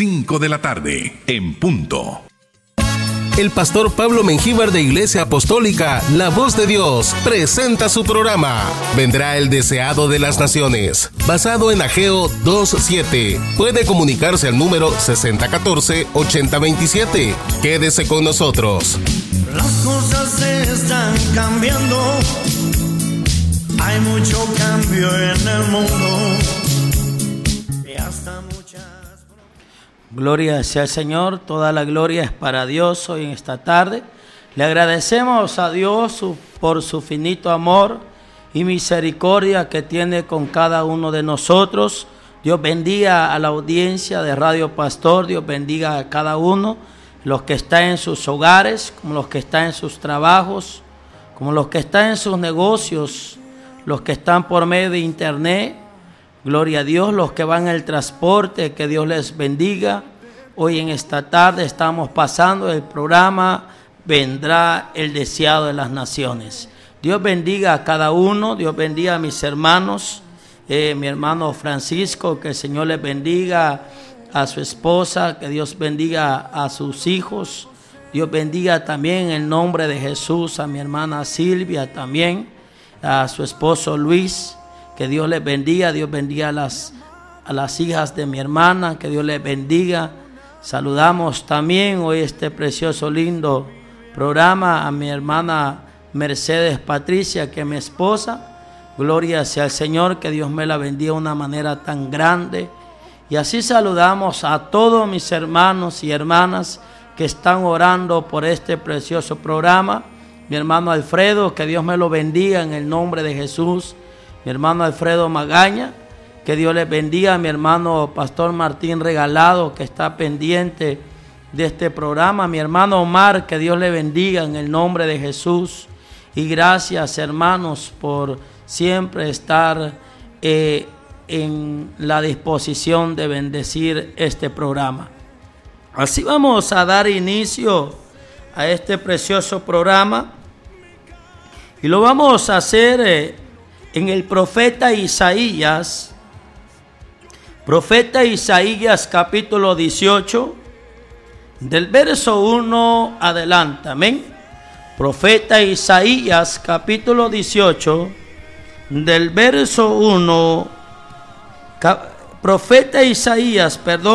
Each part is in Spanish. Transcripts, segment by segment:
5 de la tarde, en punto. El pastor Pablo Mengíbar de Iglesia Apostólica, La Voz de Dios, presenta su programa Vendrá el Deseado de las Naciones, basado en Ageo 2:7. Puede comunicarse al número 6014-8027. Quédese con nosotros. Las cosas se están cambiando, hay mucho cambio en el mundo y hasta muchas... Gloria sea al Señor, toda la gloria es para Dios hoy en esta tarde. Le agradecemos a Dios por su finito amor y misericordia que tiene con cada uno de nosotros. Dios bendiga a la audiencia de Radio Pastor, Dios bendiga a cada uno, los que están en sus hogares, como los que están en sus trabajos, como los que están en sus negocios, los que están por medio de internet. Gloria a Dios, los que van en el transporte, que Dios les bendiga. Hoy en esta tarde estamos pasando el programa Vendrá el Deseado de las Naciones. Dios bendiga a cada uno, Dios bendiga a mis hermanos, mi hermano Francisco, que el Señor les bendiga, a su esposa, que Dios bendiga a sus hijos. Dios bendiga también en el nombre de Jesús a mi hermana Silvia también, a su esposo Luis. Que Dios les bendiga, Dios bendiga a las hijas de mi hermana, que Dios les bendiga. Saludamos también hoy este precioso, lindo programa a mi hermana Mercedes Patricia, que es mi esposa. Gloria sea al Señor, que Dios me la bendiga de una manera tan grande. Y así saludamos a todos mis hermanos y hermanas que están orando por este precioso programa. Mi hermano Alfredo, que Dios me lo bendiga en el nombre de Jesús. Mi hermano Alfredo Magaña, que Dios les bendiga. Mi hermano Pastor Martín Regalado, que está pendiente de este programa. Mi hermano Omar, que Dios le bendiga en el nombre de Jesús. Y gracias, hermanos, por siempre estar en la disposición de bendecir este programa. Así vamos a dar inicio a este precioso programa. Y lo vamos a hacer en el profeta Isaías capítulo 18, del verso 1 adelante, amén. Profeta Isaías capítulo 18, del verso 1, profeta Isaías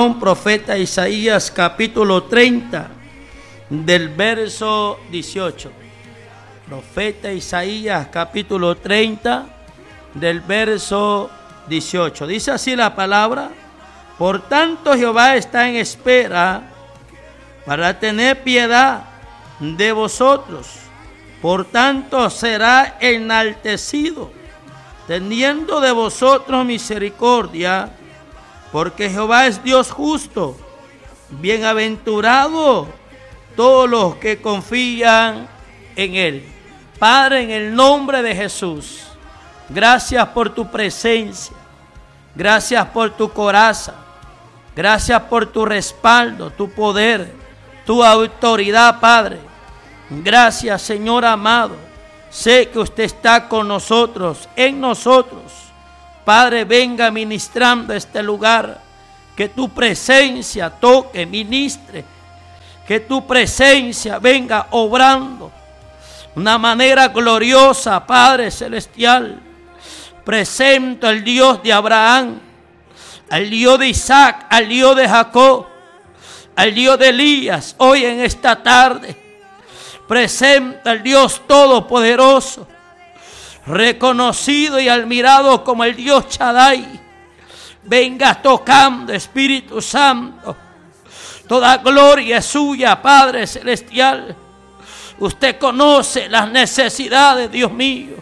capítulo 30, del verso 18. Profeta Isaías capítulo 30, del verso 18. Dice así la palabra: por tanto Jehová está en espera para tener piedad de vosotros, por tanto será enaltecido, teniendo de vosotros misericordia, porque Jehová es Dios justo. Bienaventurado todos los que confían en Él. Padre, en el nombre de Jesús, gracias por tu presencia, gracias por tu coraza, gracias por tu respaldo, tu poder, tu autoridad, Padre. Gracias, Señor amado. Sé que usted está con nosotros, en nosotros. Padre, venga ministrando este lugar, que tu presencia toque, ministre, que tu presencia venga obrando una manera gloriosa, Padre celestial. Presento al Dios de Abraham, al Dios de Isaac, al Dios de Jacob, al Dios de Elías. Hoy en esta tarde presenta al Dios todopoderoso, reconocido y admirado como el Dios Shaddai. Venga tocando, Espíritu Santo. Toda gloria es suya, Padre celestial. Usted conoce las necesidades, Dios mío,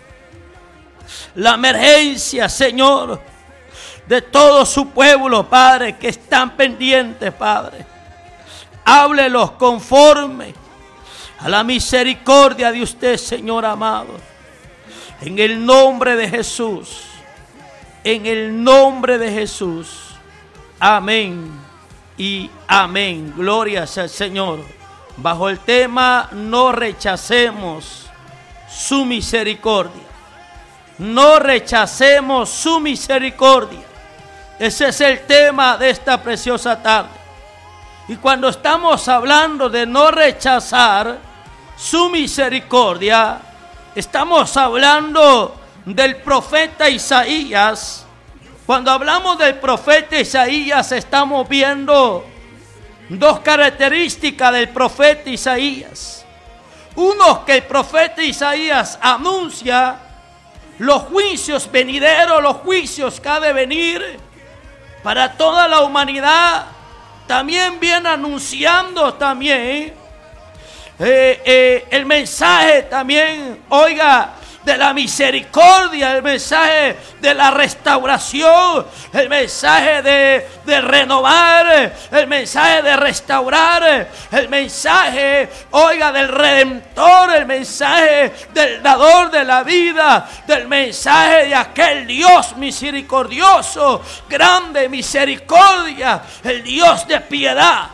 la emergencia, Señor, de todo su pueblo, Padre, que están pendientes, Padre. Háblelos conforme a la misericordia de usted, Señor amado. En el nombre de Jesús, en el nombre de Jesús. Amén y amén. Gloria sea al Señor. Bajo el tema, no rechacemos su misericordia. No rechacemos su misericordia. Ese es el tema de esta preciosa tarde. Y cuando estamos hablando de no rechazar su misericordia, estamos hablando del profeta Isaías. Cuando hablamos del profeta Isaías, estamos viendo dos características del profeta Isaías. Uno, que el profeta Isaías anuncia los juicios venideros, los juicios que ha de venir para toda la humanidad. También viene anunciando también el mensaje también, oiga, de la misericordia, el mensaje de la restauración, el mensaje de renovar, el mensaje de restaurar, el mensaje, oiga, del Redentor, el mensaje del dador de la vida, del mensaje de aquel Dios misericordioso, grande misericordia, el Dios de piedad.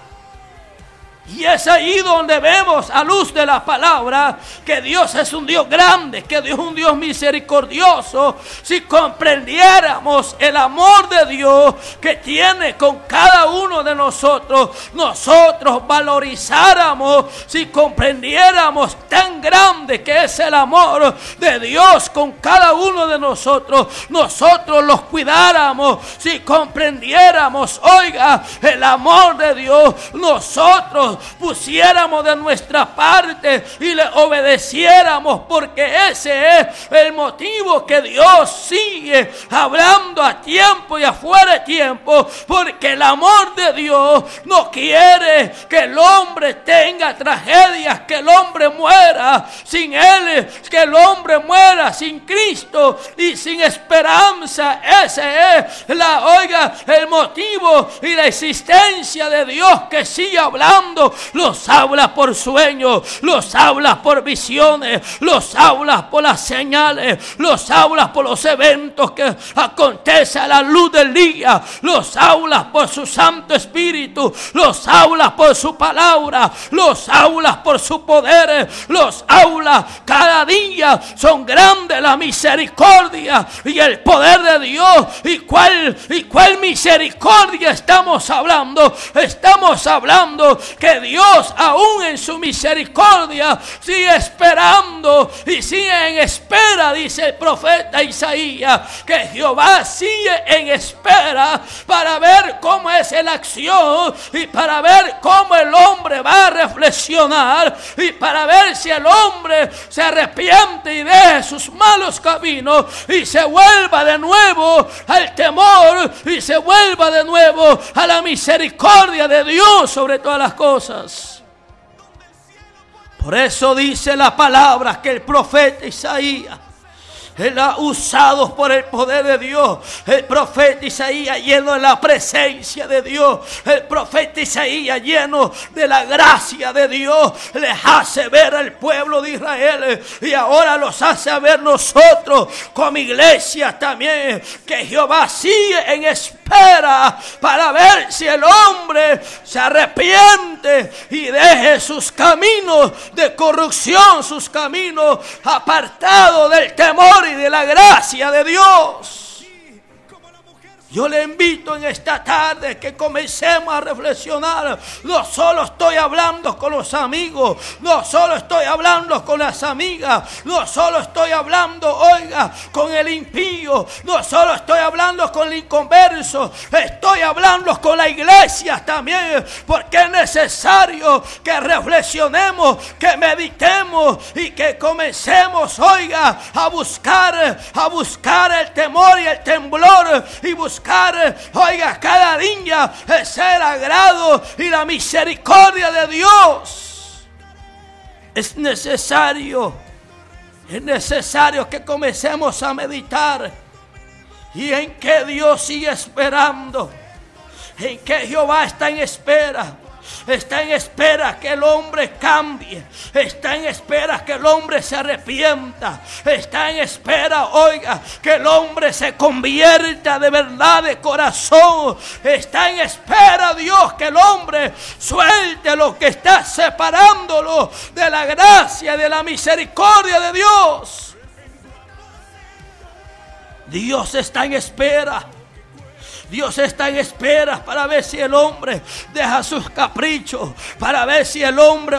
Y es ahí donde vemos, a luz de la palabra, que Dios es un Dios grande, que Dios es un Dios misericordioso. Si comprendiéramos el amor de Dios que tiene con cada uno de nosotros, nosotros valorizáramos, si comprendiéramos tan grande que es el amor de Dios con cada uno de nosotros, nosotros los cuidáramos, si comprendiéramos, oiga, el amor de Dios, nosotros pusiéramos de nuestra parte y le obedeciéramos, porque ese es el motivo que Dios sigue hablando a tiempo y afuera de tiempo, porque el amor de Dios no quiere que el hombre tenga tragedias, que el hombre muera sin Él, que el hombre muera sin Cristo y sin esperanza. Ese es el motivo y la existencia de Dios, que sigue hablando. Los habla por sueños, los habla por visiones, los habla por las señales, los habla por los eventos que acontecen a la luz del día, los habla por su Santo Espíritu, los habla por su palabra, los habla por su poder, los habla cada día. Son grandes la misericordia y el poder de Dios. ¿Y cuál misericordia estamos hablando? Estamos hablando que Dios, aún en su misericordia, sigue esperando y sigue en espera, dice el profeta Isaías, que Jehová sigue en espera para ver cómo es la acción y para ver cómo el hombre va a reflexionar y para ver si el hombre se arrepiente y deje sus malos caminos y se vuelva de nuevo al temor y se vuelva de nuevo a la misericordia de Dios sobre todas las cosas. Por eso dice la palabra que el profeta Isaías, él ha usado por el poder de Dios. El profeta Isaías lleno de la presencia de Dios. El profeta Isaías lleno de la gracia de Dios. Les hace ver al pueblo de Israel. Y ahora los hace ver nosotros como iglesia también. Que Jehová sigue en espera para ver si el hombre se arrepiente y deje sus caminos de corrupción, sus caminos apartados del temor y de la gracia de Dios. Yo le invito en esta tarde que comencemos a reflexionar. No solo estoy hablando con los amigos, no solo estoy hablando con las amigas, no solo estoy hablando, oiga, con el impío, no solo estoy hablando con el inconverso, estoy hablando con la iglesia también, porque es necesario que reflexionemos, que meditemos y que comencemos, oiga, a buscar el temor y el temblor y buscar, oiga, cada día es el agrado y la misericordia de Dios. Es necesario que comencemos a meditar y en que Dios sigue esperando, en que Jehová está en espera. Está en espera que el hombre cambie. Está en espera que el hombre se arrepienta. Está en espera, oiga, que el hombre se convierta de verdad de corazón. Está en espera, Dios, que el hombre suelte lo que está separándolo de la gracia, de la misericordia de Dios. Dios está en espera. Dios está en espera para ver si el hombre deja sus caprichos, para ver si el hombre,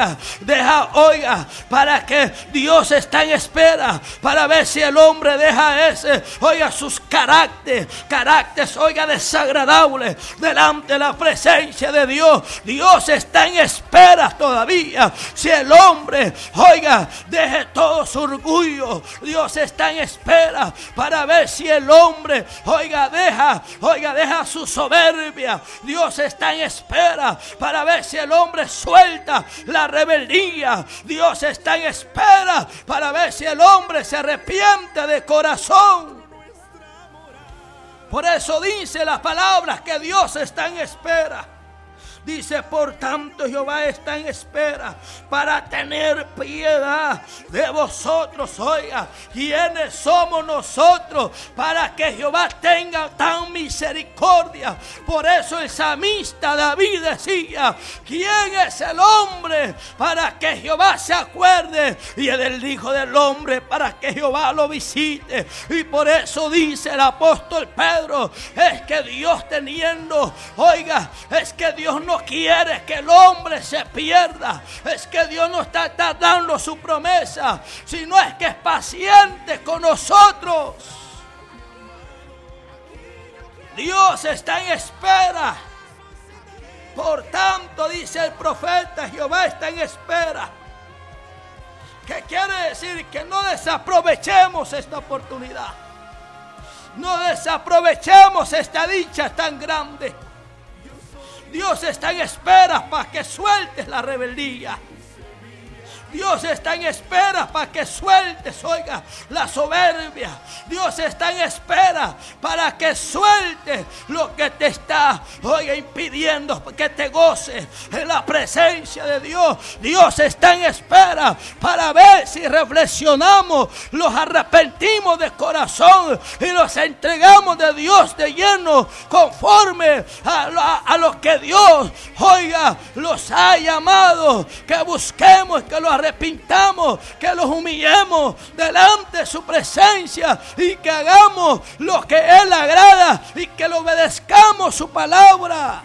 para que Dios está en espera para ver si el hombre deja sus caracteres, desagradables delante de la presencia de Dios. Dios está en espera todavía si el hombre, deje todo su orgullo. Dios está en espera para ver si el hombre, deja su soberbia. Dios está en espera para ver si el hombre suelta la rebeldía. Dios está en espera para ver si el hombre se arrepiente de corazón. Por eso dice la palabra que Dios está en espera. Dice, por tanto Jehová está en espera para tener piedad de vosotros. ¿Quiénes somos nosotros para que Jehová tenga tan misericordia? Por eso el salmista David decía, ¿quién es el hombre para que Jehová se acuerde? Y el Hijo del Hombre para que Jehová lo visite. Y por eso dice el apóstol Pedro, es que Dios es que Dios no quiere que el hombre se pierda. Es que Dios no está dando su promesa, sino es que es paciente con nosotros. Dios está en espera. Por tanto, dice el profeta, Jehová está en espera. ¿Qué quiere decir? Que no desaprovechemos esta oportunidad. No desaprovechemos esta dicha tan grande. Dios está en espera para que sueltes la rebeldía. Dios está en espera para que sueltes, la soberbia. Dios está en espera para que sueltes lo que te está, impidiendo que te goces en la presencia de Dios. Dios está en espera para ver si reflexionamos, los arrepentimos de corazón y los entregamos de Dios de lleno, conforme a lo que Dios, los ha llamado. Que busquemos, que los arrepintamos, que los humillemos delante de su presencia y que hagamos lo que Él agrada y que le obedezcamos su palabra.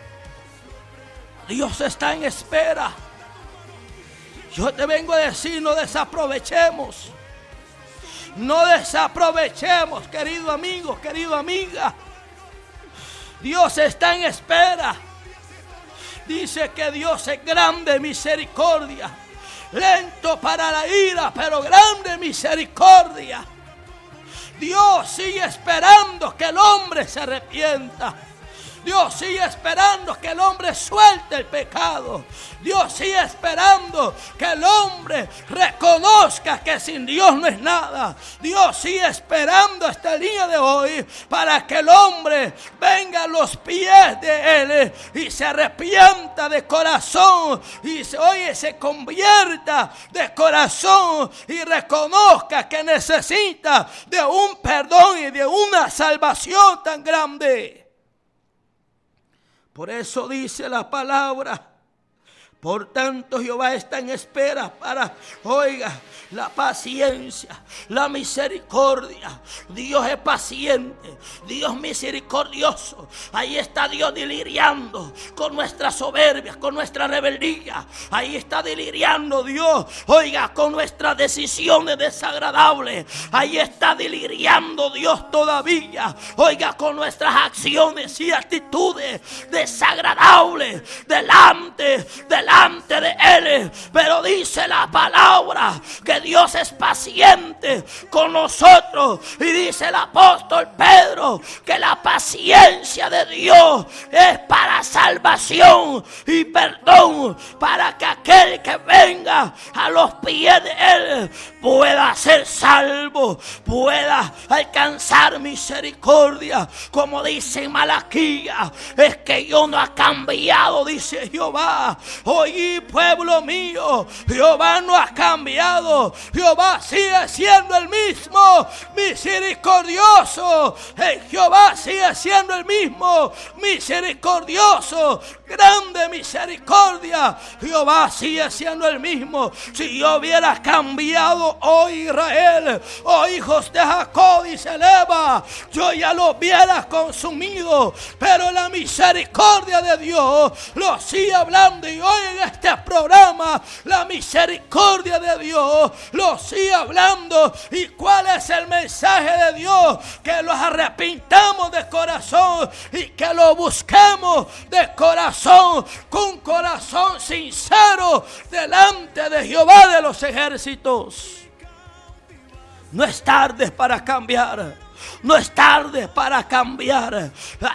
Dios está en espera. Yo te vengo a decir, no desaprovechemos. No desaprovechemos, querido amigo, querida amiga. Dios está en espera. Dice que Dios es grande en misericordia, lento para la ira, pero grande en misericordia. Dios sigue esperando que el hombre se arrepienta. Dios sigue esperando que el hombre suelte el pecado. Dios sigue esperando que el hombre reconozca que sin Dios no es nada. Dios sigue esperando hasta el día de hoy para que el hombre venga a los pies de Él y se arrepienta de corazón y se convierta de corazón y reconozca que necesita de un perdón y de una salvación tan grande. Por eso dice la palabra, por tanto Jehová está en espera para, la paciencia, la misericordia. Dios es paciente, Dios misericordioso. Ahí está Dios deliriando con nuestra soberbia, con nuestra rebeldía. Ahí está deliriando Dios, con nuestras decisiones desagradables. Ahí está deliriando Dios todavía, con nuestras acciones y actitudes desagradables delante de Él. Pero dice la palabra que Dios es paciente con nosotros. Y dice el apóstol Pedro que la paciencia de Dios es para salvación y perdón, para que aquel que venga a los pies de Él pueda ser salvo, pueda alcanzar misericordia. Como dice en Malaquías, es que yo no ha cambiado, dice Jehová. Oye, pueblo mío, Jehová no ha cambiado. Jehová sigue siendo el mismo, misericordioso. Jehová sigue siendo el mismo, misericordioso, grande misericordia. Jehová sigue siendo el mismo. Si yo hubiera cambiado hoy, Israel, oh hijos de Jacob, dice Eleva, yo ya lo hubiera consumido, pero la misericordia de Dios lo sigue hablando. Y hoy en este programa la misericordia de Dios lo sigue hablando. ¿Y cuál es el mensaje de Dios? Que los arrepintamos de corazón y que lo busquemos de corazón, con corazón sincero delante de Jehová de los ejércitos. No es tarde para cambiar. No es tarde para cambiar.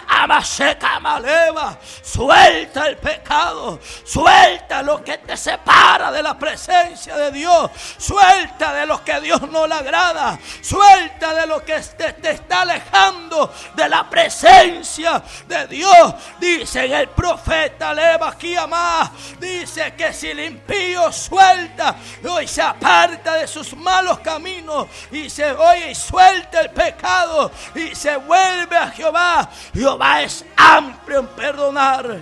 Suelta el pecado. Suelta lo que te separa de la presencia de Dios. Suelta de lo que a Dios no le agrada. Suelta de lo que te está alejando de la presencia de Dios. Dice el profeta Lebaquiamá, dice que si el impío suelta y se aparta de sus malos caminos y se oye y suelta el pecado y se vuelve a Jehová, Jehová es amplio en perdonar.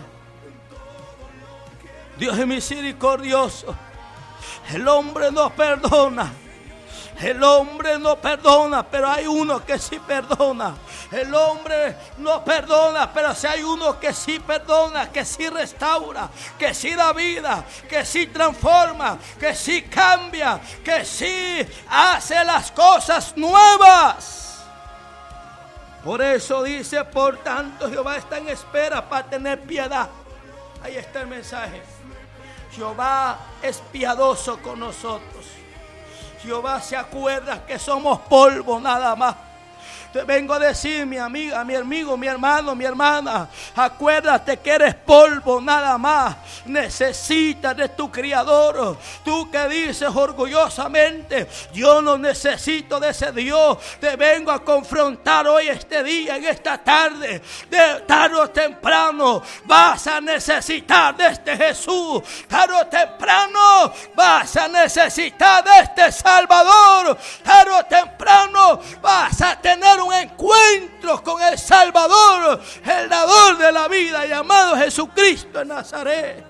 Dios es misericordioso. El hombre no perdona. El hombre no perdona, pero hay uno que sí perdona. El hombre no perdona, pero si hay uno que sí perdona, que sí restaura, que sí da vida, que sí transforma, que sí cambia, que sí hace las cosas nuevas. Por eso dice, por tanto Jehová está en espera para tener piedad. Ahí está el mensaje. Jehová es piadoso con nosotros. Jehová se acuerda que somos polvo nada más. Te vengo a decir, mi amiga, mi amigo, mi hermano, mi hermana, acuérdate que eres polvo nada más. Necesitas de tu Criador. Tú que dices orgullosamente, yo no necesito de ese Dios. Te vengo a confrontar hoy, este día, en esta tarde. De tarde o temprano vas a necesitar de este Jesús. Tarde o temprano vas a necesitar de este Salvador. Tarde o temprano vas a tener un encuentro con el Salvador, el dador de la vida, llamado Jesucristo de Nazaret.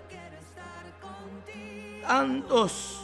Tantos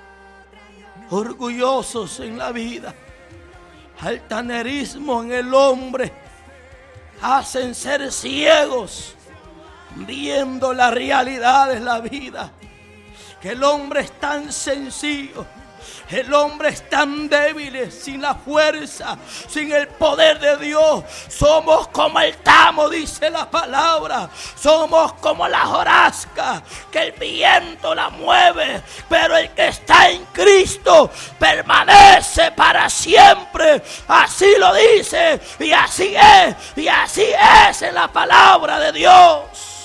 orgullosos en la vida, altanerismo en el hombre, hacen ser ciegos viendo la realidad de la vida. Que el hombre es tan sencillo. El hombre es tan débil, sin la fuerza, sin el poder de Dios. Somos como el tamo, dice la palabra. Somos como la hojarasca, que el viento la mueve. Pero el que está en Cristo permanece para siempre. Así lo dice, y así es en la palabra de Dios.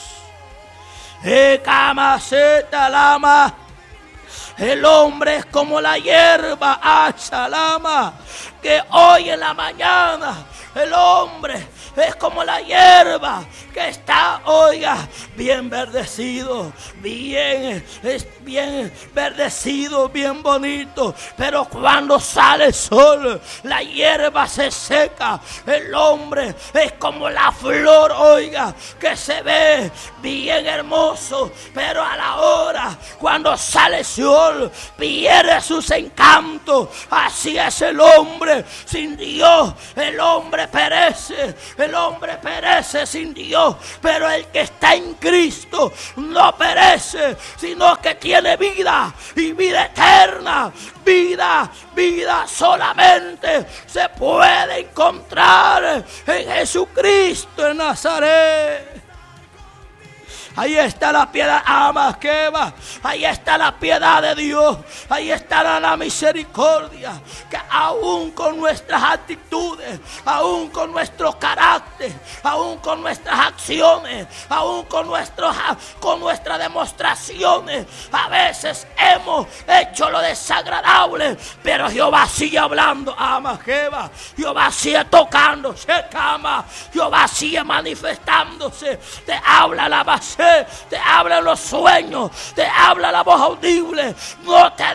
Lama. El hombre es como la hierba, Shalama, que hoy en la mañana el hombre es como la hierba que está, oiga, bien verdecido, bien verdecido, bien bonito. Pero cuando sale el sol, la hierba se seca. El hombre es como la flor, oiga, que se ve bien hermoso, pero a la hora, cuando sale el sol, pierde sus encantos. Así es el hombre sin Dios. El hombre perece sin Dios. Pero el que está en Cristo no perece, sino que tiene vida y vida eterna. Vida solamente se puede encontrar en Jesucristo de Nazaret. Ahí está la piedad, Amaqueba. Ahí está la piedad de Dios. Ahí está la misericordia. Que aún con nuestras actitudes, aún con nuestro carácter, aún con nuestras acciones, aún con nuestras demostraciones, a veces hemos hecho lo desagradable. Pero Jehová sigue hablando, Amaqueba. Jehová sigue tocando, Shekama. Jehová sigue manifestándose. Te habla la base. Te habla en los sueños, te habla la voz audible, no te deja dormir.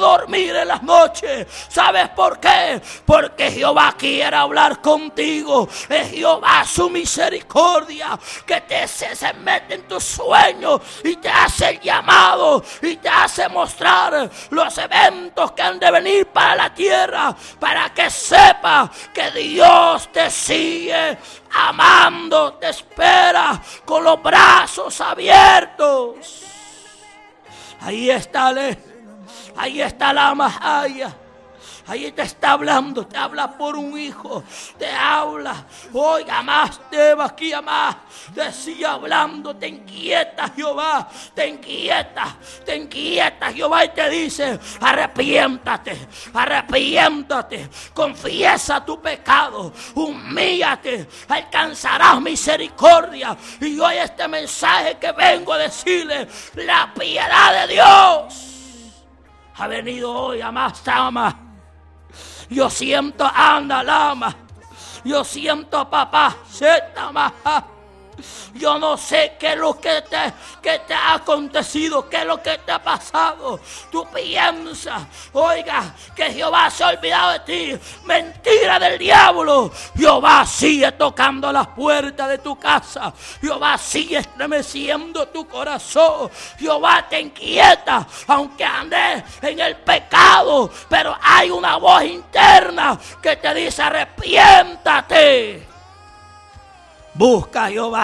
dormir en las noches. ¿Sabes por qué? Porque Jehová quiere hablar contigo. Es Jehová su misericordia que se mete en tus sueños y te hace el llamado y te hace mostrar los eventos que han de venir para la tierra, para que sepas que Dios te sigue amando, te espera con los brazos abiertos. Ahí está la Mahaya. Ahí te está hablando, te habla por un hijo, te habla. Oiga más, Deba, aquí más. Te sigue hablando, te inquieta Jehová, te inquieta Jehová y te dice: arrepiéntate, confiesa tu pecado, humíllate, alcanzarás misericordia. Y hoy este mensaje que vengo a decirle, la piedad de Dios ha venido hoy a más ama. Yo siento anda lama. Yo siento papá. Yo no sé qué es lo que te ha acontecido, qué es lo que te ha pasado. Tú piensas, oiga, que Jehová se ha olvidado de ti. Mentira del diablo. Jehová sigue tocando las puertas de tu casa. Jehová sigue estremeciendo tu corazón. Jehová te inquieta, aunque andes en el pecado. Pero hay una voz interna que te dice: arrepiéntate. Busca a Jehová.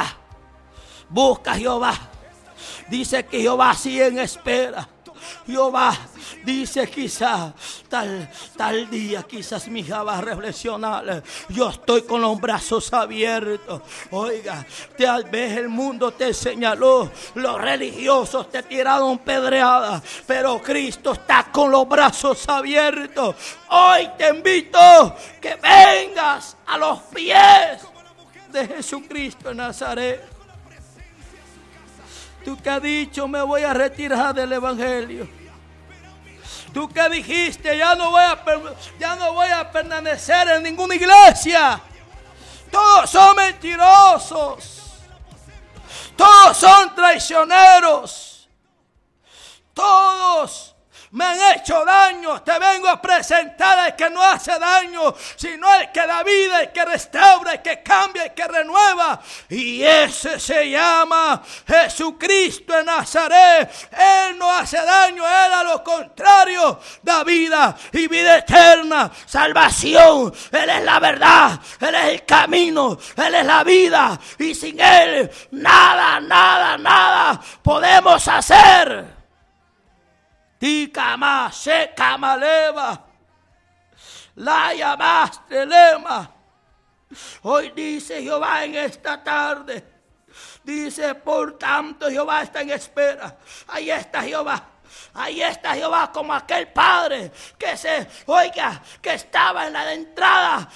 Dice que Jehová sigue en espera. Jehová dice: quizás tal día, quizás mi hija va a reflexionar. Yo estoy con los brazos abiertos. Oiga, tal vez el mundo te señaló, los religiosos te tiraron pedradas, pero Cristo está con los brazos abiertos. Hoy te invito que vengas a los pies de Jesucristo en Nazaret. Tú que has dicho: me voy a retirar del evangelio. Tú que dijiste: ya no voy a permanecer en ninguna iglesia. Todos son mentirosos. Todos son traicioneros. Todos me han hecho daño. Te vengo a presentar al que no hace daño, sino el que da vida, el que restaura, el que cambia, el que renueva. Y ese se llama Jesucristo de Nazaret. Él no hace daño, Él a lo contrario da vida y vida eterna, salvación. Él es la verdad, Él es el camino, Él es la vida. Y sin Él nada podemos hacer. Ticama, seca, maleva, la llamaste lema. Hoy dice Jehová en esta tarde, dice: por tanto Jehová está en espera. Ahí está Jehová. Ahí está Jehová, como aquel padre que estaba en la entrada,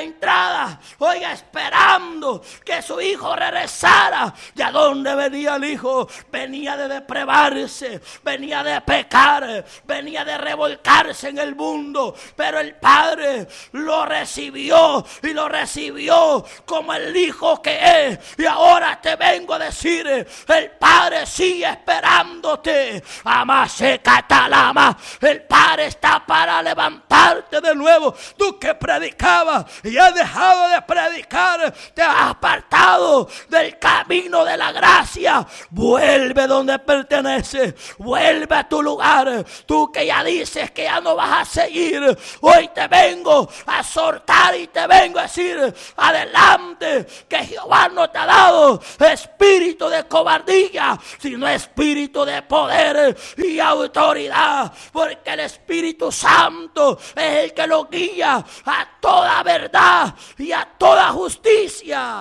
oiga, esperando que su hijo regresara. ¿De dónde venía el hijo? Venía de depravarse, venía de pecar, venía de revolcarse en el mundo, pero el padre lo recibió y lo recibió como el hijo que es. Y ahora te vengo a decir: el padre sigue esperándote. Catalama, el Padre está para levantarte de nuevo. Tú que predicabas y has dejado de predicar, te has apartado del camino de la gracia. Vuelve donde perteneces, vuelve a tu lugar. Tú que ya dices que ya no vas a seguir, hoy te vengo a exhortar y te vengo a decir: adelante, que Jehová no te ha dado espíritu de cobardía, sino espíritu de poder y autoridad, porque el Espíritu Santo es el que lo guía a toda verdad y a toda justicia.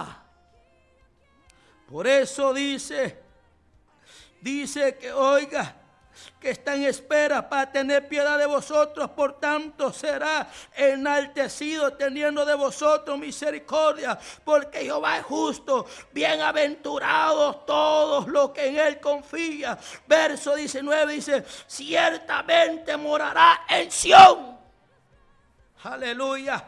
Por eso dice que oiga, que está en espera para tener piedad de vosotros, por tanto será enaltecido teniendo de vosotros misericordia, porque Jehová es justo. Bienaventurados todos los que en él confían. Verso 19 dice: ciertamente morará en Sión. Aleluya.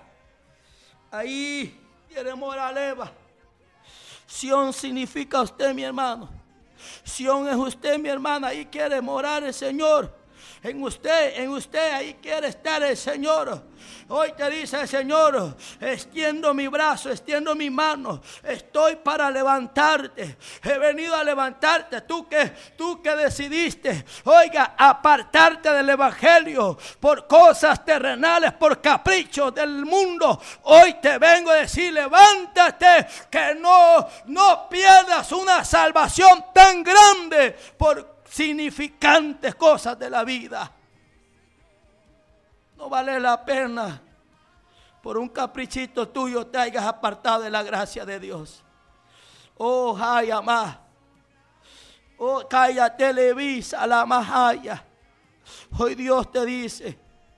Ahí quiere morar Eva. Sión significa usted, mi hermano. Sión es usted, mi hermana. Ahí quiere morar el Señor. En usted, ahí quiere estar el Señor. Hoy te dice el Señor: extiendo mi brazo, extiendo mi mano, estoy para levantarte. He venido a levantarte. Tú que decidiste, oiga, apartarte del evangelio por cosas terrenales, por caprichos del mundo. Hoy te vengo a decir: levántate, que no pierdas una salvación tan grande por significantes cosas de la vida. No vale la pena por un caprichito tuyo te hayas apartado de la gracia de Dios. Oh, haya más. Oh, cállate, levisa la majaya. Hoy Dios te dice: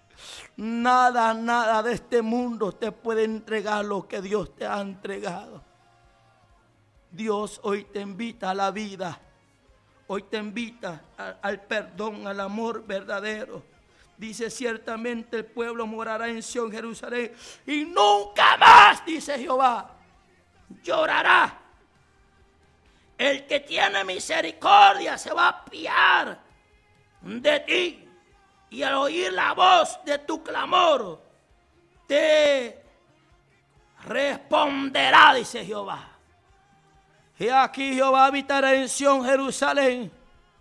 nada de este mundo te puede entregar lo que Dios te ha entregado. Dios hoy te invita a la vida. Hoy te invita al perdón, al amor verdadero. Dice: ciertamente el pueblo morará en Sión, Jerusalén, y nunca más, dice Jehová, llorará. El que tiene misericordia se va a apiar de ti, y al oír la voz de tu clamor te responderá, dice Jehová. Y aquí Jehová habitará en Sión, Jerusalén.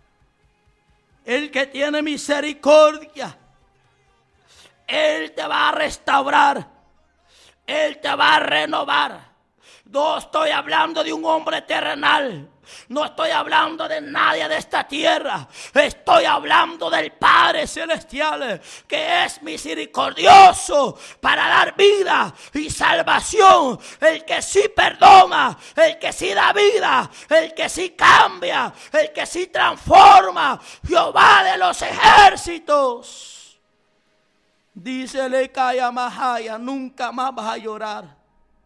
El que tiene misericordia, Él te va a restaurar, Él te va a renovar. No estoy hablando de un hombre terrenal, no estoy hablando de nadie de esta tierra. Estoy hablando del Padre Celestial, que es misericordioso para dar vida y salvación. El que sí perdona, el que sí da vida, el que sí cambia, el que sí transforma. Jehová de los ejércitos. Dícele: Calla Mahaya, nunca más vas a llorar.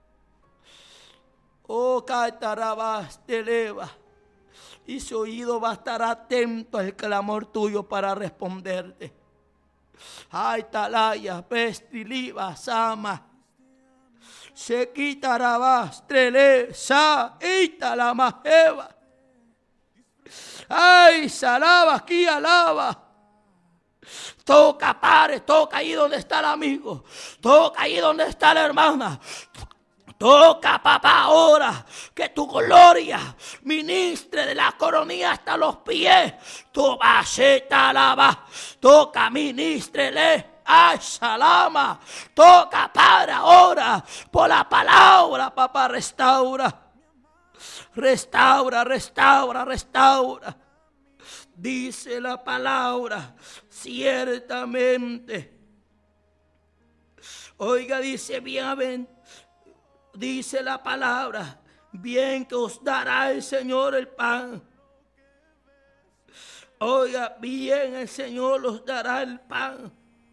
Oh, Catarabas, te eleva. Y su oído va a estar atento al clamor tuyo para responderte. Ay, Talaya, Pestiliva, Sama. Se quitarabas, Trele, Sa, Italamajeva. Ay, Salaba, aquí alaba. Toca, padre, toca ahí donde está el amigo. Toca ahí donde está la hermana. Toca, papá, ahora que tu gloria ministre de la coronilla hasta los pies. Tu baseta alaba. Toca, ministrele. Ay, salama. Toca, Padre, ahora por la palabra, papá, restaura. Restaura, restaura, restaura. Dice la palabra: ciertamente. Oiga, dice: bien, dice la palabra: bien que os dará el Señor el pan. Oiga, bien el Señor os dará el pan.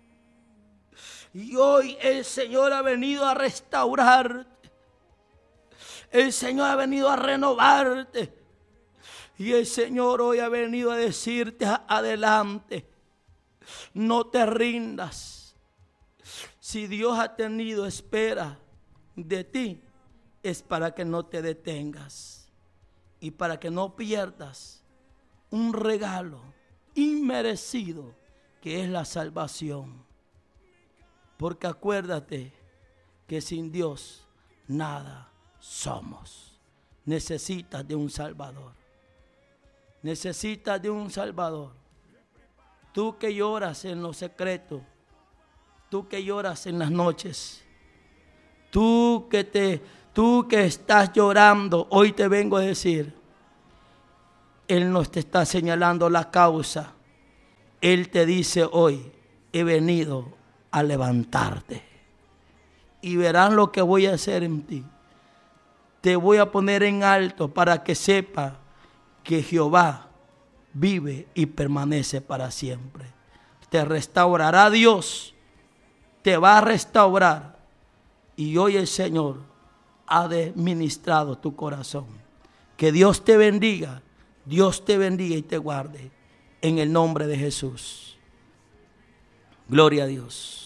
Y hoy el Señor ha venido a restaurarte. El Señor ha venido a renovarte. Y el Señor hoy ha venido a decirte: adelante, no te rindas. Si Dios ha tenido espera de ti, es para que no te detengas y para que no pierdas un regalo inmerecido que es la salvación. Porque acuérdate que sin Dios nada somos. Necesitas de un Salvador. Necesitas de un Salvador. Tú que lloras en lo secreto, tú que lloras en las noches, tú que estás llorando, hoy te vengo a decir: Él no te está señalando la causa. Él te dice hoy: he venido a levantarte. Y verás lo que voy a hacer en ti. Te voy a poner en alto para que sepa que Jehová vive y permanece para siempre. Te restaurará Dios, te va a restaurar. Y hoy el Señor ha administrado tu corazón. Que Dios te bendiga y te guarde en el nombre de Jesús. Gloria a Dios.